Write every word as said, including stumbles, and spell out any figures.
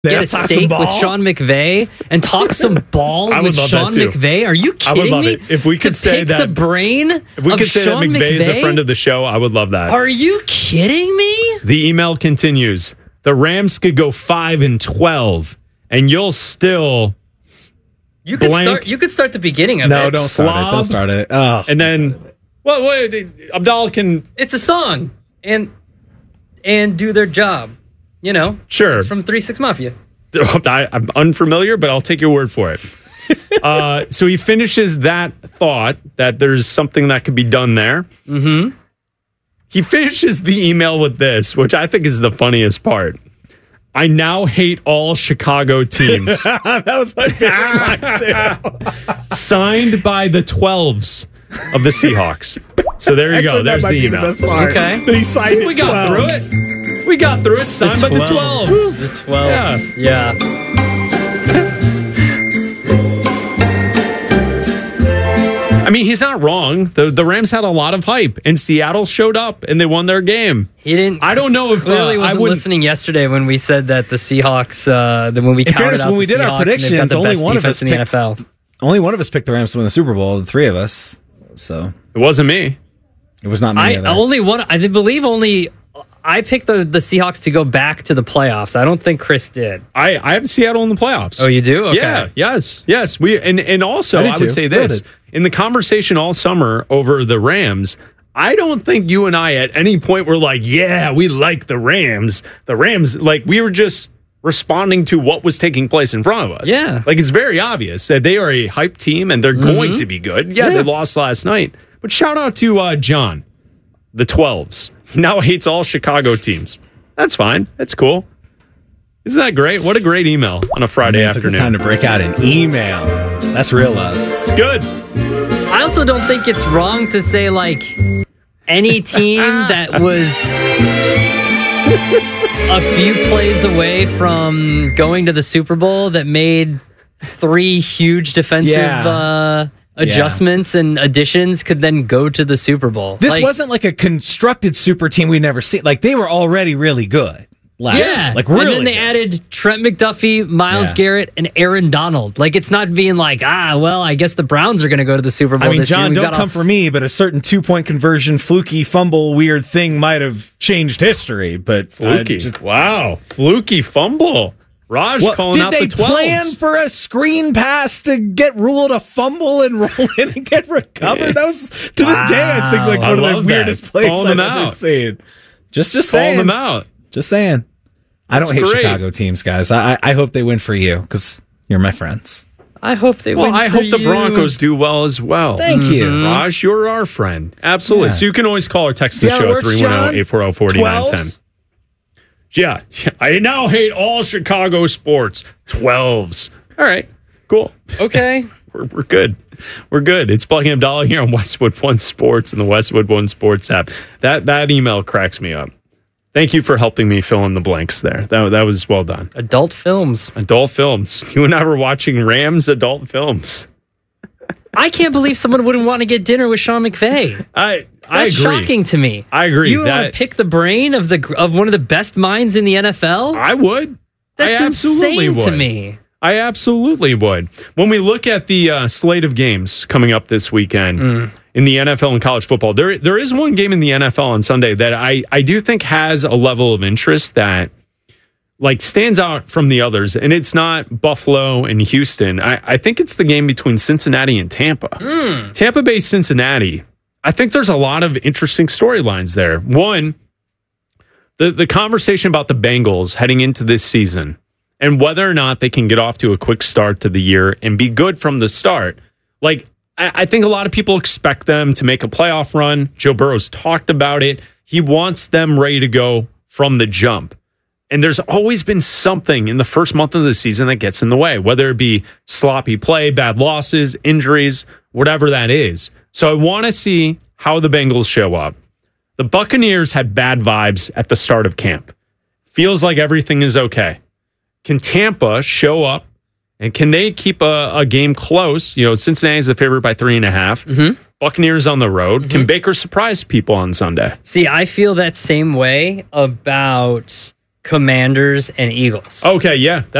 get a steak with Sean McVay and talk some ball with Sean McVay? Are you kidding I would love me? It. If we could to say pick that the brain if we of could say Sean that McVay, McVay is a friend of the show, I would love that. Are you kidding me? The email continues. The Rams could go five and twelve, and you'll still you could blank. start. You could start the beginning of no, it. No, don't start Slob, it. Don't start it. Oh. And then, well, wait, Abdallah can. It's a song, and and do their job. You know, Sure. It's from three six Mafia. I, I'm unfamiliar, but I'll take your word for it. uh, so he finishes that thought that there's something that could be done there. Mm-hmm. He finishes the email with this, which I think is the funniest part. I now hate all Chicago teams. That was my favorite line, too. Signed by the twelves of the Seahawks. So there you go. There's the email. Okay. But he signed See, it we got twelves. through it. We got through it. Signed by the twelves. The twelves. Yeah. yeah. I mean, he's not wrong. The the Rams had a lot of hype, and Seattle showed up, and they won their game. He didn't. I don't know if clearly uh, wasn't I listening yesterday when we said that the Seahawks. Uh, that when we In counted fairness, out when the we did Seahawks, our predictions, and they've got the only best one of defense us in the picked- N F L. Only one of us picked the Rams to win the Super Bowl. The three of us. So It wasn't me. it was not me. I either. only one. I believe only. I picked the the Seahawks to go back to the playoffs. I don't think Chris did. I, I have Seattle in the playoffs. Oh, you do? Okay. Yeah. Yes. Yes. We and and also I I, do would too. say We this did. in the conversation all summer over the Rams. I don't think you and I at any point were like, yeah, we like the Rams. The Rams, like we were just responding to what was taking place in front of us. Yeah. Like it's very obvious that they are a hype team and they're going to be good. Yeah, Yeah. they lost last night. But shout out to uh, John, the twelves. He now hates all Chicago teams. That's fine. That's cool. Isn't that great? What a great email on a Friday Man, it took the afternoon. time to break out an email. That's real love. It's good. I also don't think it's wrong to say like any team that was a few plays away from going to the Super Bowl that made three huge defensive Yeah. uh, adjustments and additions could then go to the Super Bowl. This Like, wasn't like a constructed super team we'd never seen. Like they were already really good. Last yeah, year. Like really. and then they good. added Trent McDuffie, Myles Yeah. Garrett, and Aaron Donald. Like it's not being like, ah, well, I guess the Browns are going to go to the Super Bowl I mean, this year. John, We've don't got come all- for me, but a certain two point conversion, fluky fumble, weird thing might have changed history. But Fluky. I just- Wow. Fluky fumble. Raj What, calling did out they the twelves. plan for a screen pass to get ruled a fumble and roll in and get recovered? That was to this day, I think, like Wow. one I of love the that. weirdest plays Calling I've them ever out. seen. Just, just Calling saying. them out. Just saying. I That's don't hate great. Chicago teams, guys. I, I I hope they win for you because you're my friends. I hope they Well, win. I for hope the you. Broncos do well as well. Thank you. Raj, you're our friend. Absolutely. Yeah. So you can always call or text See the how it show at works, three one zero, eight four zero, four nine one zero. Twelves? Yeah. I now hate all Chicago sports. twelves. All right. Cool. Okay. We're, we're good. We're good. It's Bucky Abdallah here on Westwood One Sports and the Westwood One Sports app. That that email cracks me up. Thank you for helping me fill in the blanks there. That, that was well done. Adult films. Adult films. You and I were watching Rams adult films. I can't believe someone wouldn't want to get dinner with Sean McVay. I I That's agree. shocking to me. I agree. You want That- to pick the brain of the of one of the best minds in the N F L? I would. That's I absolutely insane to would. me. I absolutely would. When we look at the uh, slate of games coming up this weekend Mm. in the N F L and college football, there there is one game in the N F L on Sunday that I, I do think has a level of interest that like stands out from the others, and it's not Buffalo and Houston. I, I think it's the game between Cincinnati and Tampa. Mm. Tampa Bay, Cincinnati. I think there's a lot of interesting storylines there. One, the the conversation about the Bengals heading into this season and whether or not they can get off to a quick start to the year and be good from the start. Like, I, I think a lot of people expect them to make a playoff run. Joe Burrow's talked about it. He wants them ready to go from the jump. And there's always been something in the first month of the season that gets in the way, whether it be sloppy play, bad losses, injuries, whatever that is. So I want to see how the Bengals show up. The Buccaneers had bad vibes at the start of camp. Feels like everything is okay. Can Tampa show up and can they keep a, a game close? You know, Cincinnati's the favorite by three and a half. Mm-hmm. Buccaneers on the road. Can Baker surprise people on Sunday? See, I feel that same way about Commanders and Eagles. Okay, yeah.